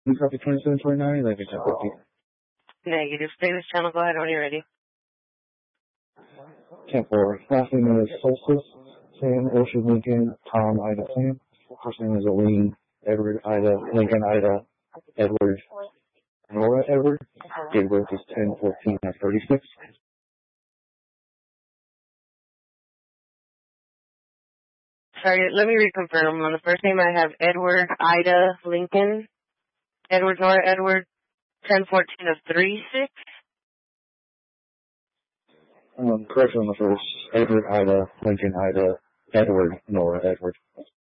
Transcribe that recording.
You copy 2729, like it's copy. Negative. Stay this channel. Go ahead when you're ready. 10-4. Last name is Solstice. Sam, Ocean, Lincoln, Tom, Ida, Sam. First name is Aline, Edward, Ida, Lincoln, Ida, Edward, Nora, Edward. Date of birth is 10-14-36. Sorry, let me reconfirm. On the first name, I have Edward, Ida, Lincoln, Edward, Nora, Edward, 10-14-36. Correction on the first. Edward, Ida, Lincoln, Ida, Edward, Nora, Edward.